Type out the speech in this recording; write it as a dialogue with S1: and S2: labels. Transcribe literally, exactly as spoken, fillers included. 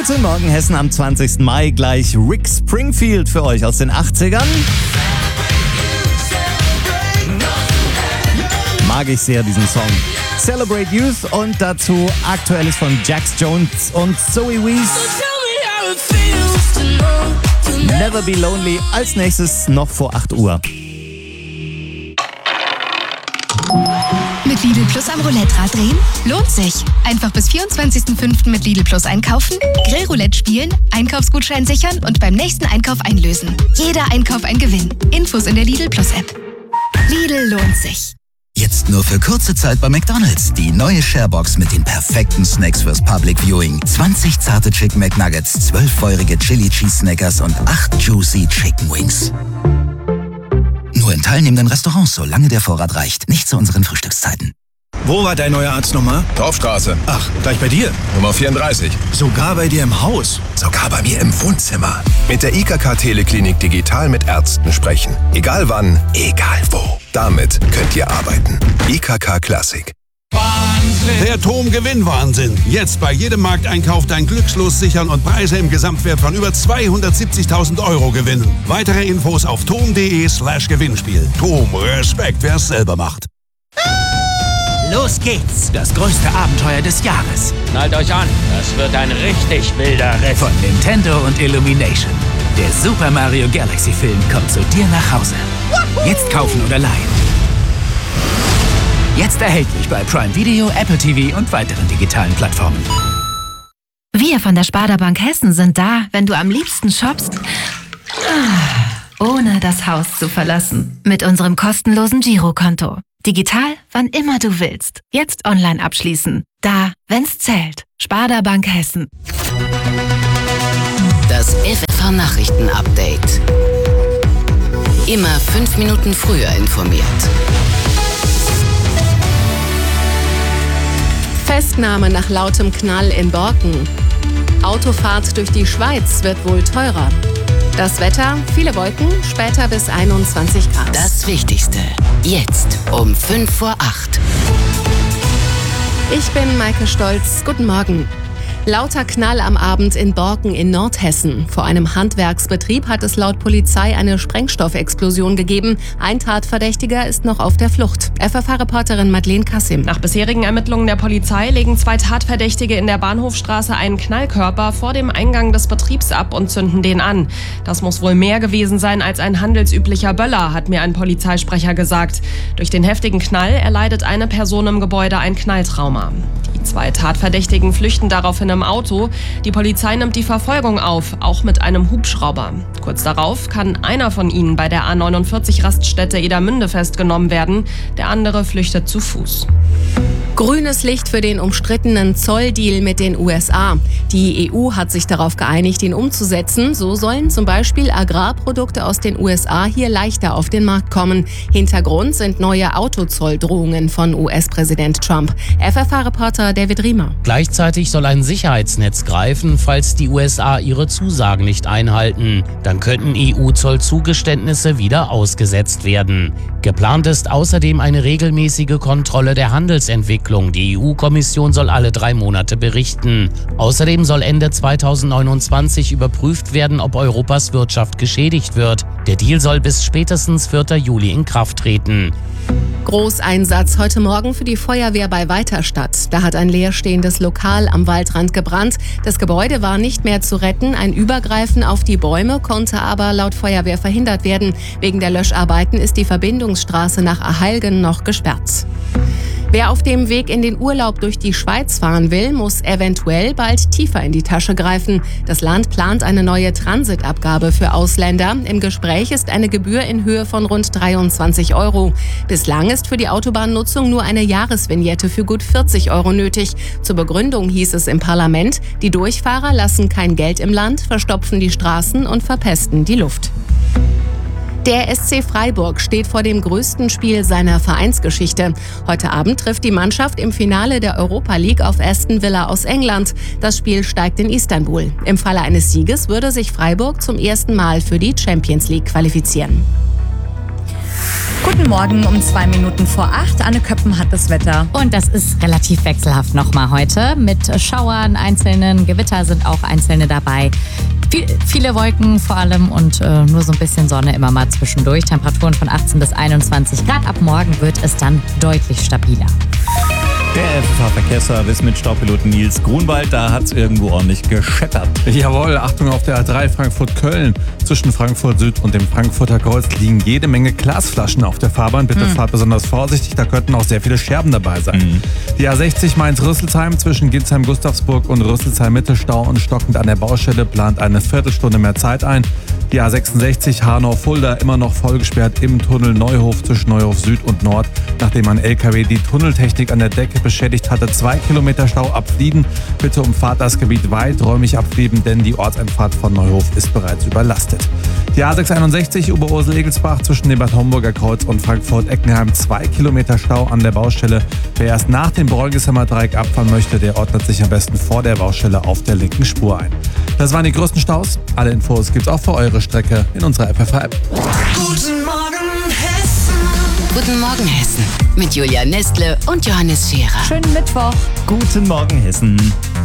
S1: Guten Morgen Hessen am zwanzigsten Mai. Gleich Rick Springfield für euch aus den achtzigern. Mag ich sehr diesen Song. Celebrate Youth und dazu Aktuelles von Jax Jones und Zoe Wees. Never Be Lonely als nächstes noch vor acht Uhr.
S2: Mit Lidl Plus am Roulette-Rad drehen? Lohnt sich. Einfach bis vierundzwanzigsten fünften mit Lidl Plus einkaufen, Grillroulette spielen, Einkaufsgutschein sichern und beim nächsten Einkauf einlösen. Jeder Einkauf ein Gewinn. Infos in der Lidl Plus App. Lidl lohnt sich.
S3: Jetzt nur für kurze Zeit bei McDonald's. Die neue Sharebox mit den perfekten Snacks fürs Public Viewing. zwanzig zarte Chicken McNuggets, zwölf feurige Chili Cheese Snackers und acht Juicy Chicken Wings. Nur in teilnehmenden Restaurants, solange der Vorrat reicht. Nicht zu unseren Frühstückszeiten.
S4: Wo war dein neuer Arzt nochmal?
S5: Dorfstraße.
S4: Ach, gleich bei dir?
S5: Nummer vierunddreißig.
S4: Sogar bei dir im Haus?
S5: Sogar bei mir im Wohnzimmer. Mit der I K K Teleklinik digital mit Ärzten sprechen. Egal wann, egal wo. Damit könnt ihr arbeiten. I K K Classic.
S6: Wahnsinn! Der Tom-Gewinn-Wahnsinn. Jetzt bei jedem Markteinkauf dein Glückslos sichern und Preise im Gesamtwert von über zweihundertsiebzigtausend Euro gewinnen. Weitere Infos auf tom.de slash Gewinnspiel. Tom, Respekt, wer es selber macht.
S7: Los geht's! Das größte Abenteuer des Jahres.
S8: Schnallt euch an, das wird ein richtig wilder Ritt.
S7: Von Nintendo und Illumination. Der Super Mario Galaxy Film kommt zu dir nach Hause. Jetzt kaufen oder leihen. Jetzt erhältlich bei Prime Video, Apple T V und weiteren digitalen Plattformen.
S2: Wir von der Sparda Bank Hessen sind da, wenn du am liebsten shoppst, ohne das Haus zu verlassen. Mit unserem kostenlosen Girokonto. Digital, wann immer du willst. Jetzt online abschließen. Da, wenn's zählt. Sparda Bank Hessen.
S9: Das F F H-Nachrichten-Update. Immer fünf Minuten früher informiert.
S10: Festnahme nach lautem Knall in Borken. Autofahrt durch die Schweiz wird wohl teurer. Das Wetter, viele Wolken, später bis einundzwanzig Grad.
S9: Das Wichtigste, jetzt um fünf vor acht.
S10: Ich bin Maike Stolz, guten Morgen. Lauter Knall am Abend in Borken in Nordhessen. Vor einem Handwerksbetrieb hat es laut Polizei eine Sprengstoffexplosion gegeben. Ein Tatverdächtiger ist noch auf der Flucht. F F H-Reporterin Madeleine Kassim.
S11: Nach bisherigen Ermittlungen der Polizei legen zwei Tatverdächtige in der Bahnhofstraße einen Knallkörper vor dem Eingang des Betriebs ab und zünden den an. Das muss wohl mehr gewesen sein als ein handelsüblicher Böller, hat mir ein Polizeisprecher gesagt. Durch den heftigen Knall erleidet eine Person im Gebäude ein Knalltrauma. Die zwei Tatverdächtigen flüchten daraufhin im Auto. Die Polizei nimmt die Verfolgung auf, auch mit einem Hubschrauber. Kurz darauf kann einer von ihnen bei der A neunundvierzig Raststätte Edermünde festgenommen werden. Der andere flüchtet zu Fuß.
S10: Grünes Licht für den umstrittenen Zolldeal mit den U S A. Die E U hat sich darauf geeinigt, ihn umzusetzen. So sollen zum Beispiel Agrarprodukte aus den U S A hier leichter auf den Markt kommen. Hintergrund sind neue Autozolldrohungen von U S-Präsident Trump. F F H-Reporter David Riemer.
S12: Gleichzeitig soll ein Sicherheitsnetz greifen, falls die U S A ihre Zusagen nicht einhalten. Dann könnten E U-Zollzugeständnisse wieder ausgesetzt werden. Geplant ist außerdem eine regelmäßige Kontrolle der Handelsentwicklung. Die E U-Kommission soll alle drei Monate berichten. Außerdem soll Ende zweitausendneunundzwanzig überprüft werden, ob Europas Wirtschaft geschädigt wird. Der Deal soll bis spätestens vierten Juli in Kraft treten.
S10: Großeinsatz heute Morgen für die Feuerwehr bei Weiterstadt. Da hat ein leerstehendes Lokal am Waldrand gebrannt. Das Gebäude war nicht mehr zu retten. Ein Übergreifen auf die Bäume konnte aber laut Feuerwehr verhindert werden. Wegen der Löscharbeiten ist die Verbindungsstraße nach Aheilgen noch gesperrt. Wer auf dem Weg in den Urlaub durch die Schweiz fahren will, muss eventuell bald tiefer in die Tasche greifen. Das Land plant eine neue Transitabgabe für Ausländer. Im Gespräch ist eine Gebühr in Höhe von rund dreiundzwanzig Euro. Bislang ist für die Autobahnnutzung nur eine Jahresvignette für gut vierzig Euro nötig. Zur Begründung hieß es im Parlament, die Durchfahrer lassen kein Geld im Land, verstopfen die Straßen und verpesten die Luft. Der S C Freiburg steht vor dem größten Spiel seiner Vereinsgeschichte. Heute Abend trifft die Mannschaft im Finale der Europa League auf Aston Villa aus England. Das Spiel steigt in Istanbul. Im Falle eines Sieges würde sich Freiburg zum ersten Mal für die Champions League qualifizieren.
S13: Guten Morgen um zwei Minuten vor acht. Anne Köppen hat das Wetter.
S14: Und das ist relativ wechselhaft nochmal heute. Mit Schauern, einzelnen Gewitter sind auch einzelne dabei. Viel, viele Wolken vor allem und äh, nur so ein bisschen Sonne immer mal zwischendurch. Temperaturen von achtzehn bis einundzwanzig Grad. Ab morgen wird es dann deutlich stabiler.
S1: Der F F H-Verkehrsservice mit Staupiloten Nils Grunwald, da hat es irgendwo ordentlich gescheppert.
S15: Jawohl, Achtung auf der A drei Frankfurt-Köln. Zwischen Frankfurt Süd und dem Frankfurter Kreuz liegen jede Menge Glasflaschen auf der Fahrbahn. Bitte mhm. fahrt besonders vorsichtig, da könnten auch sehr viele Scherben dabei sein. Mhm. Die A sechzig Mainz-Rüsselsheim zwischen Ginsheim-Gustavsburg und Rüsselsheim-Mittelstau und stockend an der Baustelle plant eine Viertelstunde mehr Zeit ein. Die A sechsundsechzig Hanau-Fulda immer noch vollgesperrt im Tunnel Neuhof zwischen Neuhof Süd und Nord, nachdem ein L K W die Tunneltechnik an der Decke beschädigt hatte. Zwei Kilometer Stau ab Flieden. Bitte umfahrt das Gebiet weiträumig abfliegen, denn die Ortseinfahrt von Neuhof ist bereits überlastet. Die A sechshunderteinundsechzig Oberursel-Egelsbach zwischen dem Bad Homburger Kreuz und Frankfurt-Eckenheim. Zwei Kilometer Stau an der Baustelle. Wer erst nach dem Bräugelsheimer Dreieck abfahren möchte, der ordnet sich am besten vor der Baustelle auf der linken Spur ein. Das waren die größten Staus. Alle Infos gibt's auch für eure Strecke in unserer F F H-App.
S9: Guten Morgen Hessen. Guten Morgen Hessen. Mit Julia Nestle und Johannes Scherer.
S13: Schönen Mittwoch.
S1: Guten Morgen Hessen.